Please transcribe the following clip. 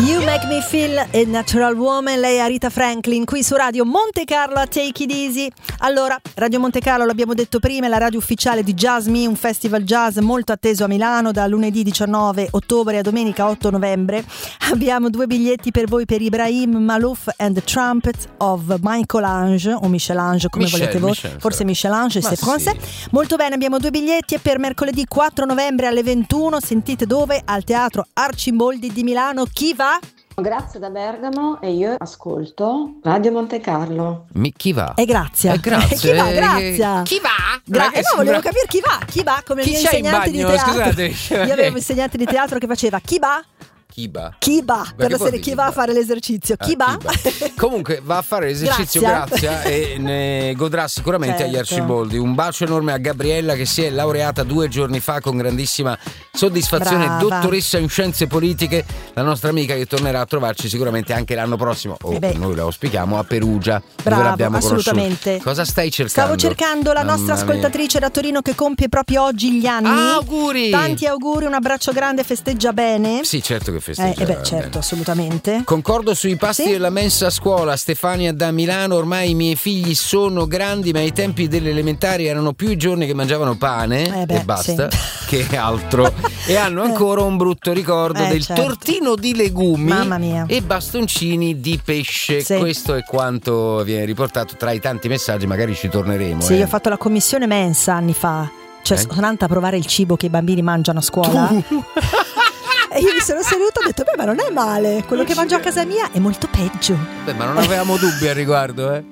You Make Me Feel a Natural Woman, lei è Rita Franklin, qui su Radio Monte Carlo a Take It Easy. Allora, Radio Monte Carlo, l'abbiamo detto prima, è la radio ufficiale di Jazz Me, un festival jazz molto atteso a Milano da lunedì 19 ottobre a domenica 8 novembre. Abbiamo 2 biglietti per voi per Ibrahim Malouf and the Trumpet of Michel-Ange, o Michel-Ange come volete voi, forse Michel-Ange, c'est français. Molto bene, abbiamo 2 biglietti e per mercoledì 4 novembre alle 21, sentite dove? Al Teatro Arcimboldi di Milano. Chi va? Grazie da Bergamo e io ascolto Radio Monte Carlo. Chi va? Grazie. Grazie. Chi va? Grazie. Chi va? No, volevo capire chi va come il mio insegnante di teatro. Scusate. Io avevo un insegnante di teatro che faceva chi va? Chi va? Per la serie chi va a fare l'esercizio? Chi va? Comunque va a fare l'esercizio, grazie e ne godrà sicuramente agli Arciboldi. Un bacio enorme a Gabriella che si è laureata 2 giorni fa con grandissima soddisfazione. Brava. Dottoressa in scienze politiche, la nostra amica che tornerà a trovarci sicuramente anche l'anno prossimo, noi la auspichiamo, a Perugia. Bravo, dove l'abbiamo assolutamente conosciuta. Cosa stai cercando? Stavo cercando la nostra ascoltatrice da Torino che compie proprio oggi gli anni. Auguri! Tanti auguri, un abbraccio grande, festeggia bene. Sì, certo che festeggia. Certo, assolutamente. Concordo sui pasti della mensa a scuola. Stefania da Milano. Ormai i miei figli sono grandi, ma ai tempi delle elementari erano più i giorni che mangiavano pane e basta che altro. E hanno ancora un brutto ricordo del tortino di legumi, mamma mia, e bastoncini di pesce. Questo è quanto viene riportato tra i tanti messaggi. Magari ci torneremo. Sì, io ho fatto la commissione mensa anni fa. Cioè sono andata a provare il cibo che i bambini mangiano a scuola. E io mi sono seduta e ho detto, ma non è male, quello che mangio a casa mia è molto peggio. Ma non avevamo dubbi al riguardo,